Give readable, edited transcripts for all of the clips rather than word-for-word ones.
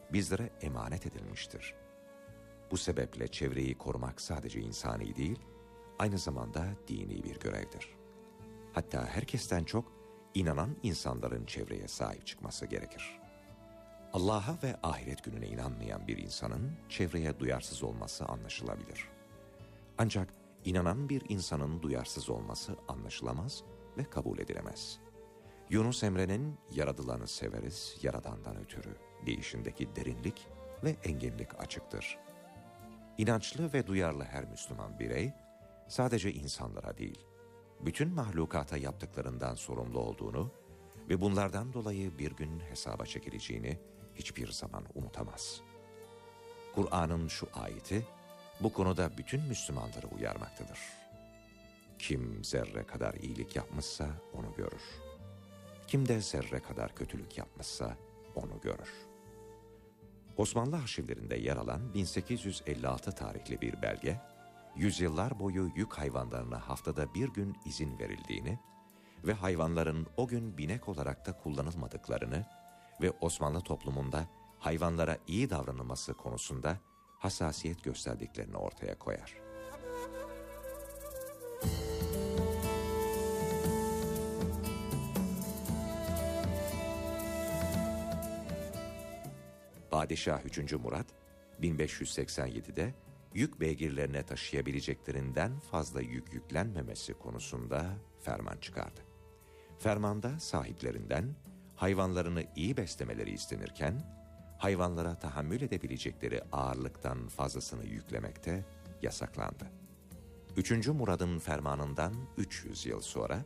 bizlere emanet edilmiştir. Bu sebeple çevreyi korumak sadece insani değil, aynı zamanda dini bir görevdir. Hatta herkesten çok inanan insanların çevreye sahip çıkması gerekir. Allah'a ve ahiret gününe inanmayan bir insanın çevreye duyarsız olması anlaşılabilir. Ancak inanan bir insanın duyarsız olması anlaşılamaz ve kabul edilemez. Yunus Emre'nin "Yaradılanı severiz, Yaradan'dan ötürü" deyişindeki derinlik ve enginlik açıktır. İnançlı ve duyarlı her Müslüman birey, sadece insanlara değil, bütün mahlukata yaptıklarından sorumlu olduğunu ve bunlardan dolayı bir gün hesaba çekileceğini hiçbir zaman unutamaz. Kur'an'ın şu ayeti, bu konuda bütün Müslümanları uyarmaktadır. Kim zerre kadar iyilik yapmışsa onu görür. Kim de zerre kadar kötülük yapmışsa onu görür. Osmanlı arşivlerinde yer alan 1856 tarihli bir belge, yüzyıllar boyu yük hayvanlarına haftada bir gün izin verildiğini ve hayvanların o gün binek olarak da kullanılmadıklarını ve Osmanlı toplumunda hayvanlara iyi davranılması konusunda hassasiyet gösterdiklerini ortaya koyar. Padişah 3. Murat, 1587'de yük beygirlerine taşıyabileceklerinden fazla yük yüklenmemesi konusunda ferman çıkardı. Fermanda sahiplerinden hayvanlarını iyi beslemeleri istenirken, hayvanlara tahammül edebilecekleri ağırlıktan fazlasını yüklemekte yasaklandı. 3. Murad'ın fermanından 300 yıl sonra,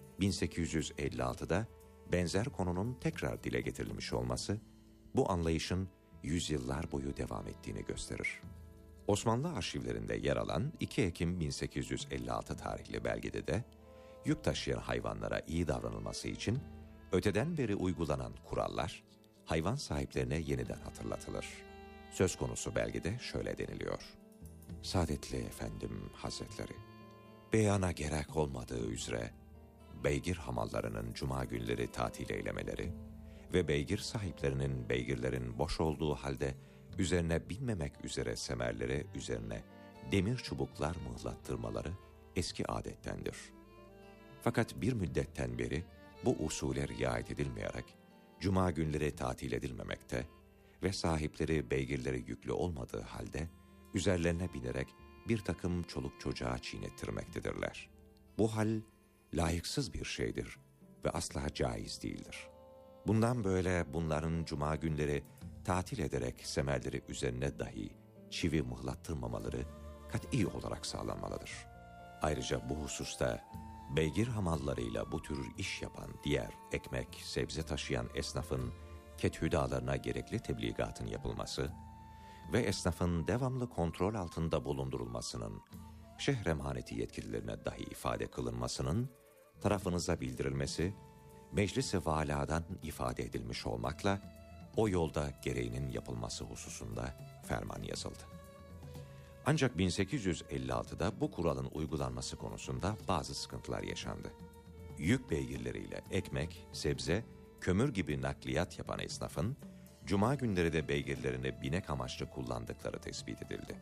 1856'da benzer konunun tekrar dile getirilmiş olması, bu anlayışın yüzyıllar boyu devam ettiğini gösterir. Osmanlı arşivlerinde yer alan 2 Ekim 1856 tarihli belgede de, yük taşıyan hayvanlara iyi davranılması için öteden beri uygulanan kurallar, hayvan sahiplerine yeniden hatırlatılır. Söz konusu belgede şöyle deniliyor: Saadetli Efendim Hazretleri, beyana gerek olmadığı üzere, beygir hamallarının cuma günleri tatil eylemeleri ve beygir sahiplerinin beygirlerin boş olduğu halde üzerine binmemek üzere semerlere üzerine demir çubuklar mıhlattırmaları eski adettendir. Fakat bir müddetten beri bu usule riayet edilmeyerek cuma günleri tatil edilmemekte ve sahipleri beygirleri yüklü olmadığı halde üzerlerine binerek bir takım çoluk çocuğa çiğnettirmektedirler. Bu hal layıksız bir şeydir ve asla caiz değildir. Bundan böyle bunların cuma günleri tatil ederek semerleri üzerine dahi çivi mıhlattırmamaları kat'i olarak sağlanmalıdır. Ayrıca bu hususta beygir hamallarıyla bu tür iş yapan diğer ekmek, sebze taşıyan esnafın kethüdalarına gerekli tebligatın yapılması ve esnafın devamlı kontrol altında bulundurulmasının, şehir emaneti yetkililerine dahi ifade kılınmasının tarafınıza bildirilmesi, meclis-i valadan ifade edilmiş olmakla o yolda gereğinin yapılması hususunda ferman yazıldı. Ancak 1856'da bu kuralın uygulanması konusunda bazı sıkıntılar yaşandı. Yük beygirleriyle ekmek, sebze, kömür gibi nakliyat yapan esnafın cuma günleri de beygirlerini binek amaçlı kullandıkları tespit edildi.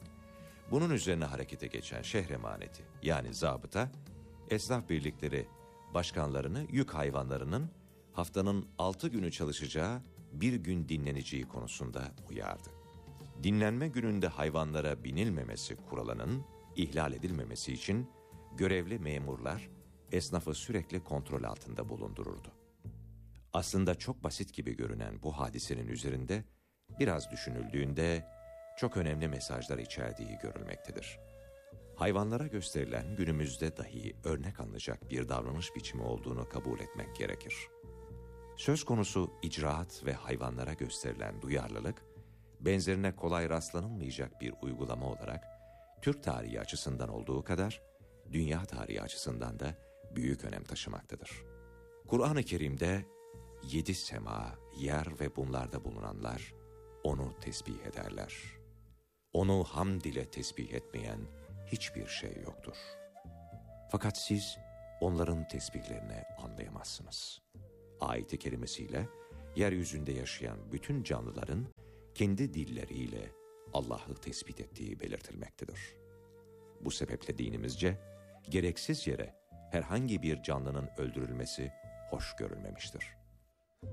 Bunun üzerine harekete geçen şehir emaneti yani zabıta, esnaf birlikleri başkanlarını yük hayvanlarının haftanın 6 günü çalışacağı, bir gün dinleneceği konusunda uyardı. Dinlenme gününde hayvanlara binilmemesi kuralının ihlal edilmemesi için görevli memurlar esnafı sürekli kontrol altında bulundururdu. Aslında çok basit gibi görünen bu hadisenin üzerinde biraz düşünüldüğünde çok önemli mesajlar içerdiği görülmektedir. Hayvanlara gösterilen günümüzde dahi örnek alınacak bir davranış biçimi olduğunu kabul etmek gerekir. Söz konusu icraat ve hayvanlara gösterilen duyarlılık, benzerine kolay rastlanılmayacak bir uygulama olarak Türk tarihi açısından olduğu kadar dünya tarihi açısından da büyük önem taşımaktadır. Kur'an-ı Kerim'de 7 sema, yer ve bunlarda bulunanlar onu tesbih ederler. Onu hamd ile tesbih etmeyen hiçbir şey yoktur. Fakat siz onların tesbihlerini anlayamazsınız. Ayet-i kerimesiyle yeryüzünde yaşayan bütün canlıların kendi dilleriyle Allah'ı tespit ettiği belirtilmektedir. Bu sebeple dinimizce gereksiz yere herhangi bir canlının öldürülmesi hoş görülmemiştir.